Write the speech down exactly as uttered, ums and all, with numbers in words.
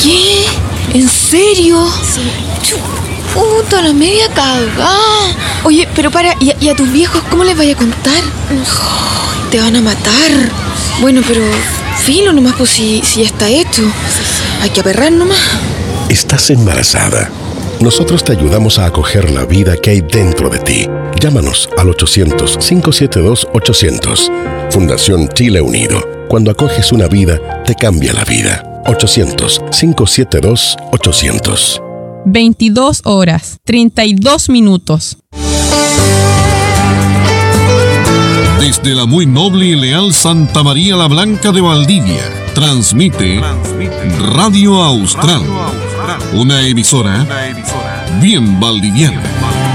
¿Qué? ¿En serio? Sí. Puta, la media cagada. Oye, pero para, ¿y a, y a tus viejos cómo les vaya a contar? Oh, te van a matar. Bueno, pero filo nomás, pues si, si ya está hecho. Hay que aperrar nomás. Estás embarazada. Nosotros te ayudamos a acoger la vida que hay dentro de ti. Llámanos al ochocientos, cinco siete dos, ochocientos. Fundación Chile Unido. Cuando acoges una vida, te cambia la vida. ochocientos, cinco siete dos, ochocientos. veintidós horas, treinta y dos minutos. Desde la muy noble y leal Santa María la Blanca de Valdivia, transmite Radio Austral, una emisora bien valdiviana.